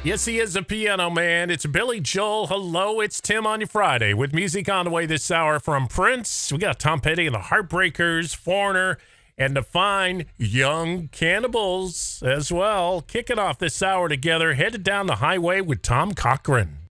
Yes, he is a piano man. It's Billy Joel. Hello, it's Tim on your Friday with music on the way this hour from Prince. We got Tom Petty and the Heartbreakers, Foreigner, and the fine Young Cannibals as well. Kicking off this hour together, headed down the highway with Tom Cochrane.